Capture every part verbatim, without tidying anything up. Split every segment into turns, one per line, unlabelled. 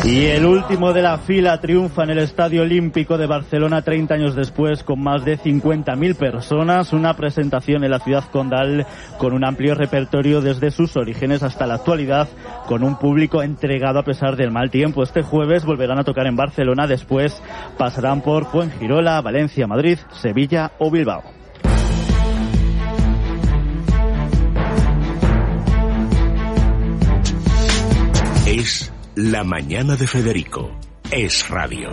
Y el último de la fila triunfa en el Estadio Olímpico de Barcelona treinta años después con más de cincuenta mil personas. Una presentación en la ciudad condal con un amplio repertorio desde sus orígenes hasta la actualidad, con un público entregado a pesar del mal tiempo. Este jueves volverán a tocar en Barcelona, después pasarán por Fuengirola, Valencia, Madrid, Sevilla o Bilbao.
Es La Mañana de Federico. Es radio.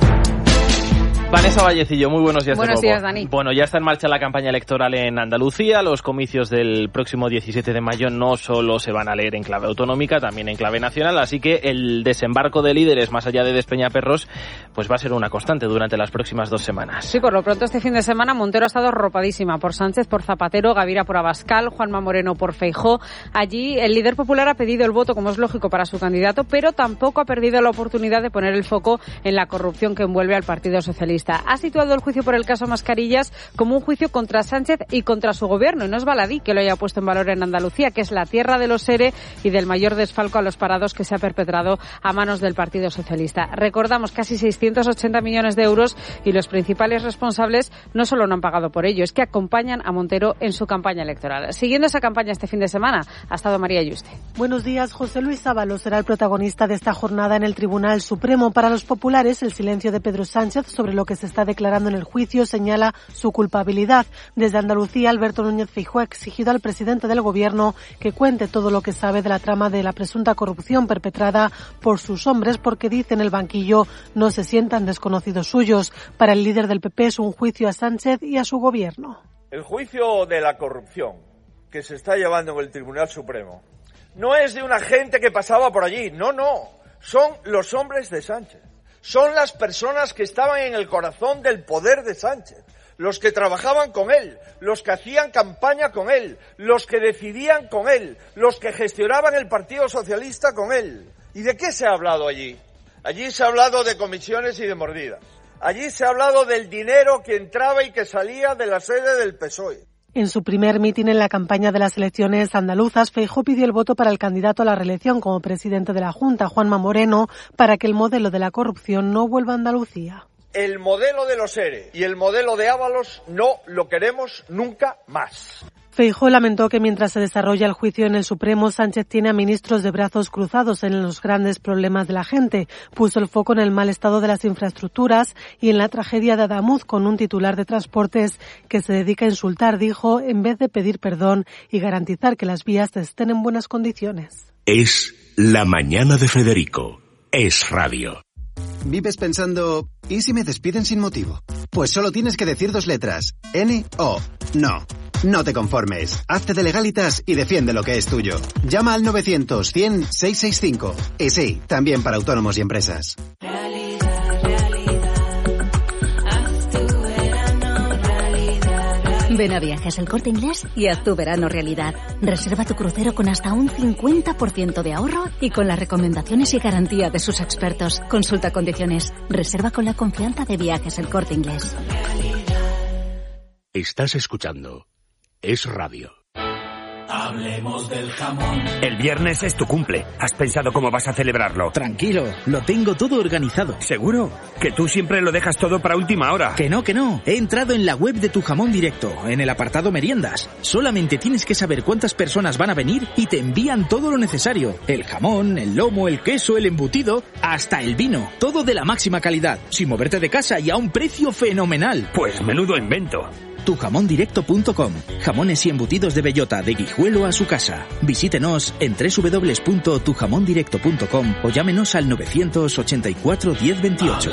Vanessa Vallecillo, muy buenos días.
Buenos
de nuevo.
días, Dani.
Bueno, ya está en marcha la campaña electoral en Andalucía. Los comicios del próximo diecisiete de mayo no solo se van a leer en clave autonómica, también en clave nacional, así que el desembarco de líderes más allá de Despeñaperros pues va a ser una constante durante las próximas dos semanas.
Sí, por lo pronto este fin de semana Montero ha estado arropadísima por Sánchez, por Zapatero, Gavira por Abascal, Juanma Moreno por Feijóo. Allí el líder popular ha pedido el voto, como es lógico, para su candidato, pero tampoco ha perdido la oportunidad de poner el foco en la corrupción que envuelve al Partido Socialista. Ha situado el juicio por el caso Mascarillas como un juicio contra Sánchez y contra su gobierno, y no es baladí que lo haya puesto en valor en Andalucía, que es la tierra de los ERE y del mayor desfalco a los parados que se ha perpetrado a manos del Partido Socialista. Recordamos, casi seiscientos ochenta millones de euros, y los principales responsables no solo no han pagado por ello, es que acompañan a Montero en su campaña electoral. Siguiendo esa campaña este fin de semana ha estado María Yuste.
Buenos días. José Luis Ábalos será el protagonista de esta jornada en el Tribunal Supremo. Para los populares, el silencio de Pedro Sánchez sobre lo que se está declarando en el juicio señala su culpabilidad. Desde Andalucía, Alberto Núñez Feijóo ha exigido al presidente del Gobierno que cuente todo lo que sabe de la trama de la presunta corrupción perpetrada por sus hombres, porque, dice, en el banquillo no se sientan desconocidos suyos. Para el líder del P P es un juicio a Sánchez y a su Gobierno.
El juicio de la corrupción que se está llevando en el Tribunal Supremo no es de una gente que pasaba por allí, no, no, son los hombres de Sánchez. Son las personas que estaban en el corazón del poder de Sánchez, los que trabajaban con él, los que hacían campaña con él, los que decidían con él, los que gestionaban el Partido Socialista con él. ¿Y de qué se ha hablado allí? Allí se ha hablado de comisiones y de mordidas. Allí se ha hablado del dinero que entraba y que salía de la sede del P S O E.
En su primer mitin en la campaña de las elecciones andaluzas, Feijóo pidió el voto para el candidato a la reelección como presidente de la Junta, Juanma Moreno, para que el modelo de la corrupción no vuelva a Andalucía.
El modelo de los ERE y el modelo de Ábalos no lo queremos nunca más.
Feijóo lamentó que mientras se desarrolla el juicio en el Supremo, Sánchez tiene a ministros de brazos cruzados en los grandes problemas de la gente. Puso el foco en el mal estado de las infraestructuras y en la tragedia de Adamuz, con un titular de Transportes que se dedica a insultar, dijo, en vez de pedir perdón y garantizar que las vías estén en buenas condiciones.
Es La Mañana de Federico. Es radio.
¿Vives pensando, ¿y si me despiden sin motivo? Pues solo tienes que decir dos letras, N O. No. No te conformes. Hazte de Legalitas y defiende lo que es tuyo. Llama al novecientos, cien, seiscientos sesenta y cinco. Y sí, también para autónomos y empresas.
Realidad, realidad. Haz tu verano realidad. Ven a Viajes El Corte Inglés y haz tu verano realidad. Reserva tu crucero con hasta un cincuenta por ciento de ahorro y con las recomendaciones y garantía de sus expertos. Consulta condiciones. Reserva con la confianza de Viajes El Corte Inglés.
Estás escuchando Es radio.
Hablemos del jamón. El viernes es tu cumple. ¿Has pensado cómo vas a celebrarlo?
Tranquilo, lo tengo todo organizado.
¿Seguro? Que tú siempre lo dejas todo para última hora.
Que no, que no. He entrado en la web de Tu Jamón Directo, en el apartado meriendas. Solamente tienes que saber cuántas personas van a venir y te envían todo lo necesario. El jamón, el lomo, el queso, el embutido, hasta el vino. Todo de la máxima calidad, sin moverte de casa y a un precio fenomenal.
Pues menudo invento.
tu jamón directo punto com. Jamones y embutidos de bellota, de Guijuelo a su casa. Visítenos en doble u doble u doble u punto tu jamón directo punto com o llámenos al novecientos ochenta y cuatro, diez veintiocho.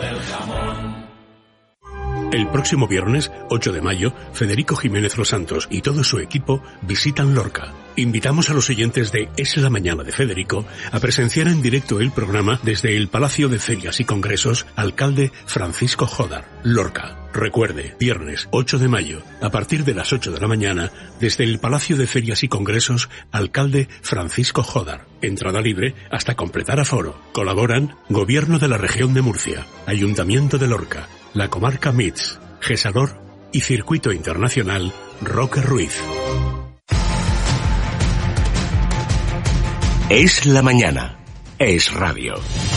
El próximo viernes, ocho de mayo, Federico Jiménez Los Santos y todo su equipo visitan Lorca. Invitamos a los oyentes de Es la Mañana de Federico a presenciar en directo el programa desde el Palacio de Ferias y Congresos Alcalde Francisco Jodar, Lorca. Recuerde, viernes ocho de mayo, a partir de las ocho de la mañana, desde el Palacio de Ferias y Congresos Alcalde Francisco Jodar. Entrada libre hasta completar aforo. Colaboran Gobierno de la Región de Murcia, Ayuntamiento de Lorca, la Comarca M I T S, Gesador y Circuito Internacional Roque Ruiz. Es la mañana. Es Radio.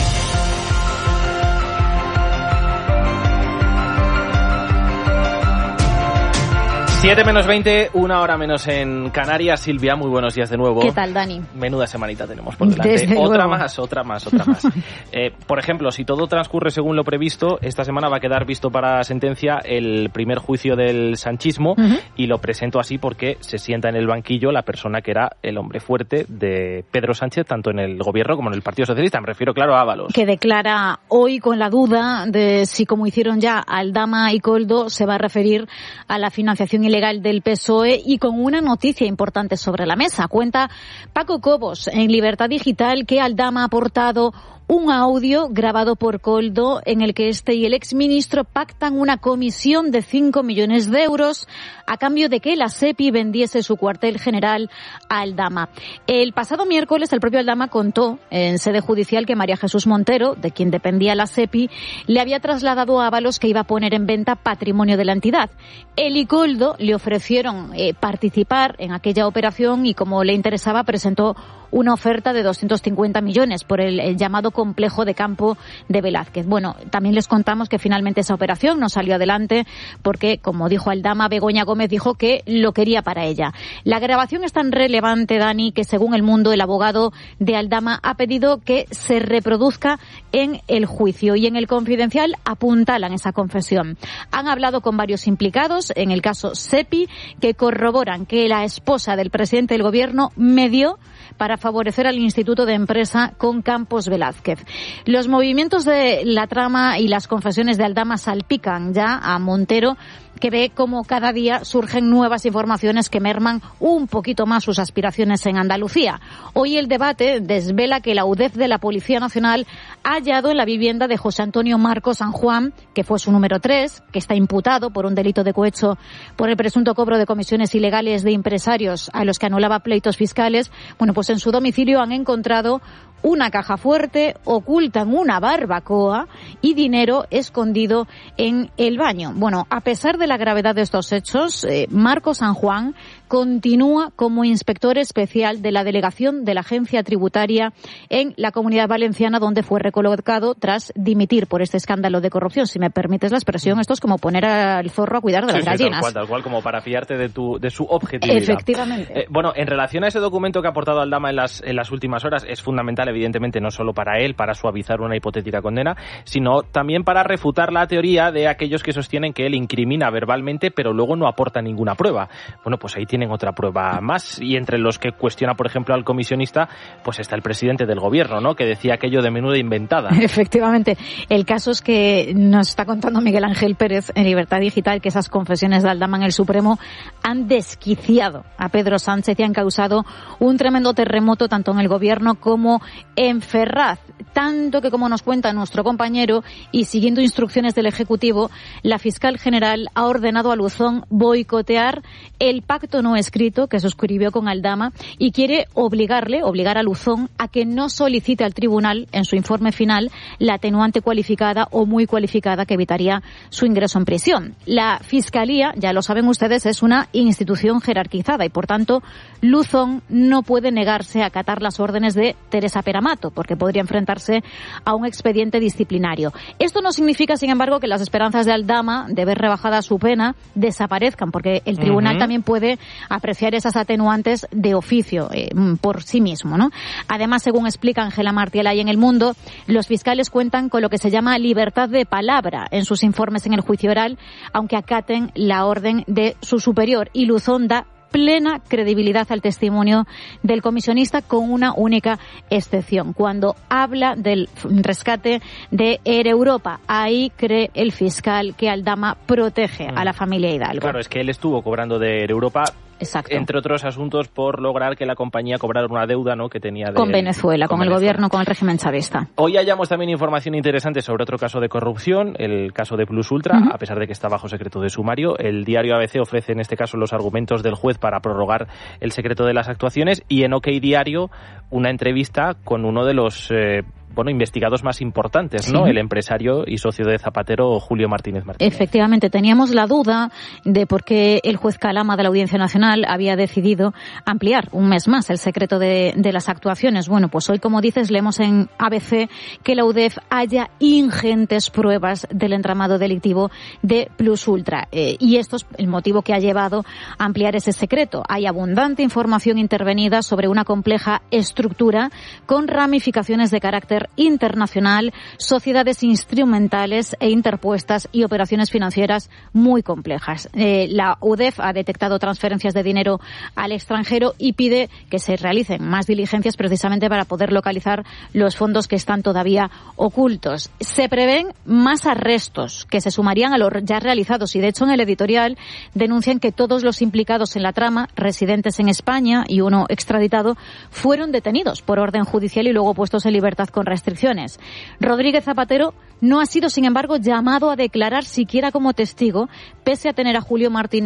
siete menos veinte, una hora menos en Canarias. Silvia, muy buenos días de nuevo.
¿Qué tal, Dani?
Menuda semanita tenemos por delante.
Desde
otra
luego.
más, otra más, otra más. eh, por ejemplo, si todo transcurre según lo previsto, esta semana va a quedar visto para sentencia el primer juicio del sanchismo, uh-huh. y lo presento así porque se sienta en el banquillo la persona que era el hombre fuerte de Pedro Sánchez, tanto en el gobierno como en el Partido Socialista. Me refiero, claro, a Ábalos.
Que declara hoy con la duda de si, como hicieron ya Aldama y Koldo, se va a referir a la financiación ilegal del P S O E, y con una noticia importante sobre la mesa. Cuenta Paco Cobos en Libertad Digital que Aldama ha aportado un audio grabado por Koldo en el que este y el exministro pactan una comisión de cinco millones de euros a cambio de que la SEPI vendiese su cuartel general a Aldama. El pasado miércoles el propio Aldama contó en sede judicial que María Jesús Montero, de quien dependía la SEPI, le había trasladado a Ábalos que iba a poner en venta patrimonio de la entidad. Él y Koldo le ofrecieron eh, participar en aquella operación y, como le interesaba, presentó una oferta de doscientos cincuenta millones por el, el llamado complejo de campo de Velázquez. Bueno, también les contamos que finalmente esa operación no salió adelante porque, como dijo Aldama, Begoña Gómez dijo que lo quería para ella. La grabación es tan relevante, Dani, que según El Mundo, el abogado de Aldama ha pedido que se reproduzca en el juicio, y en El Confidencial apuntalan esa confesión. Han hablado con varios implicados en el caso SEPI que corroboran que la esposa del presidente del gobierno medió para favorecer al Instituto de Empresa con Campos Velázquez. Los movimientos de la trama y las confesiones de Aldama salpican ya a Montero, que ve cómo cada día surgen nuevas informaciones que merman un poquito más sus aspiraciones en Andalucía. Hoy el debate desvela que la U D E F de la Policía Nacional ha hallado en la vivienda de José Antonio Marcos San Juan, que fue su número tres, que está imputado por un delito de cohecho por el presunto cobro de comisiones ilegales de empresarios a los que anulaba pleitos fiscales. Bueno, pues en su domicilio han encontrado una caja fuerte, ocultan una barbacoa y dinero escondido en el baño. Bueno, a pesar de la gravedad de estos hechos, eh, Marco San Juan continúa como inspector especial de la delegación de la Agencia Tributaria en la Comunidad Valenciana, donde fue recolocado tras dimitir por este escándalo de corrupción. Si me permites la expresión, esto es como poner al zorro a cuidar de
sí,
las
sí,
gallinas.
Tal cual, tal cual, como para fiarte de, tu, de su objetividad.
Efectivamente.
Eh, bueno, en relación a ese documento que ha aportado Aldama en las, en las últimas horas, es fundamental, evidentemente, no solo para él, para suavizar una hipotética condena, sino también para refutar la teoría de aquellos que sostienen que él incrimina verbalmente, pero luego no aporta ninguna prueba. Bueno, pues ahí tienen otra prueba más, y entre los que cuestiona, por ejemplo, al comisionista, pues está el presidente del gobierno, ¿no?, que decía aquello de menuda inventada.
Efectivamente. El caso es que nos está contando Miguel Ángel Pérez en Libertad Digital que esas confesiones de Aldama en el Supremo han desquiciado a Pedro Sánchez y han causado un tremendo terremoto tanto en el gobierno como en Ferraz. Tanto que, como nos cuenta nuestro compañero, y siguiendo instrucciones del Ejecutivo, la fiscal general ha ordenado a Luzón boicotear el pacto no escrito que suscribió con Aldama y quiere obligarle, obligar a Luzón a que no solicite al tribunal en su informe final la atenuante cualificada o muy cualificada que evitaría su ingreso en prisión. La Fiscalía, ya lo saben ustedes, es una institución jerarquizada y, por tanto, Luzón no puede negarse a acatar las órdenes de Teresa Peramato, porque podría enfrentarse a un expediente disciplinario. Esto no significa, sin embargo, que las esperanzas de Aldama de ver rebajada su pena desaparezcan, porque el tribunal uh-huh. también puede apreciar esas atenuantes de oficio eh, por sí mismo, ¿no? Además, según explica Ángela Martielay en El Mundo, los fiscales cuentan con lo que se llama libertad de palabra en sus informes en el juicio oral, aunque acaten la orden de su superior, y Luzón da plena credibilidad al testimonio del comisionista, con una única excepción. Cuando habla del rescate de Air Europa, ahí cree el fiscal que Aldama protege a la familia Hidalgo.
Claro, es que él estuvo cobrando de Air Europa.
Exacto.
Entre otros asuntos, por lograr que la compañía cobrara una deuda, ¿no?, que tenía de,
con Venezuela, con, con el
Venezuela.
gobierno, con el régimen chavista.
Hoy hallamos también información interesante sobre otro caso de corrupción, el caso de Plus Ultra, uh-huh. a pesar de que está bajo secreto de sumario. El diario A B C ofrece en este caso los argumentos del juez para prorrogar el secreto de las actuaciones, y en OK Diario una entrevista con uno de los eh, bueno, investigados más importantes, ¿no? Sí. El empresario y socio de Zapatero, Julio Martínez Martínez.
Efectivamente, teníamos la duda de por qué el juez Calama de la Audiencia Nacional había decidido ampliar un mes más el secreto de, de las actuaciones. Bueno, pues hoy, como dices, leemos en A B C que la U D E F halla ingentes pruebas del entramado delictivo de Plus Ultra. Eh, y esto es el motivo que ha llevado a ampliar ese secreto. Hay abundante información intervenida sobre una compleja estructura con ramificaciones de carácter internacional, sociedades instrumentales e interpuestas y operaciones financieras muy complejas. Eh, la U D E F ha detectado transferencias de dinero al extranjero y pide que se realicen más diligencias precisamente para poder localizar los fondos que están todavía ocultos. Se prevén más arrestos que se sumarían a los ya realizados y, de hecho, en el editorial denuncian que todos los implicados en la trama, residentes en España y uno extraditado, fueron detenidos por orden judicial y luego puestos en libertad con restricciones. Rodríguez Zapatero no ha sido, sin embargo, llamado a declarar siquiera como testigo, pese a tener a Julio Martínez